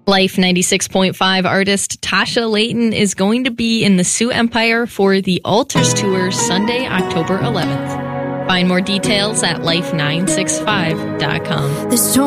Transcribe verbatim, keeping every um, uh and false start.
Life ninety-six point five artist Tasha Layton is going to be in the Sioux Empire for the Altars Tour Sunday, October eleventh. Find more details at life nine six five dot com.